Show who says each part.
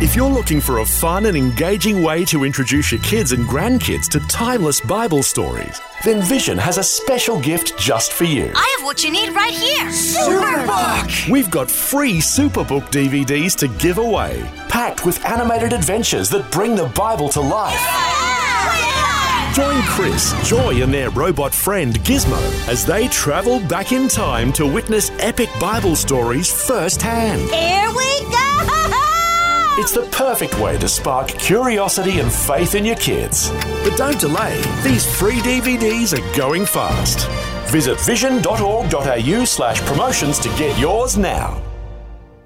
Speaker 1: If you're looking for a fun and engaging way to introduce your kids and grandkids to timeless Bible stories, then Vision has a special gift just for you.
Speaker 2: I have what you need right here.
Speaker 3: Superbook!
Speaker 1: We've got free Superbook DVDs to give away, packed with animated adventures that bring the Bible to life. Join Chris, Joy and their robot friend Gizmo as they travel back in time to witness epic Bible stories firsthand.
Speaker 2: Here we go!
Speaker 1: It's the perfect way to spark curiosity and faith in your kids. But don't delay, these free DVDs are going fast. Visit vision.org.au/promotions to get yours now.